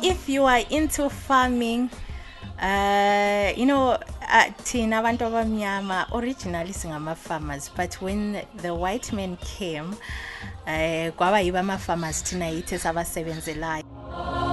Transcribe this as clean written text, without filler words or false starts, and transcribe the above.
if you are into farming, thina abantu abamnyama originally singama farmers, but when the white men came, kwaba yiba ama farmers thina yithi sabasebenzelayo.